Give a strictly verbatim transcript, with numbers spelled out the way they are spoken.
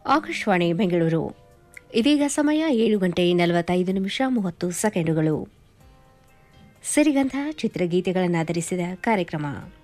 ಆಕಾಶವಾಣಿ ಬೆಂಗಳೂರು. ಇದೀಗ ಸಮಯ ಏಳು ಗಂಟೆ ನಲವತ್ತೈದು ನಿಮಿಷ ಮೂವತ್ತು ಸೆಕೆಂಡುಗಳು. ಸಿರಿಗಂಧ ಚಿತ್ರಗೀತೆಗಳನ್ನಾಧರಿಸಿದ ಕಾರ್ಯಕ್ರಮ.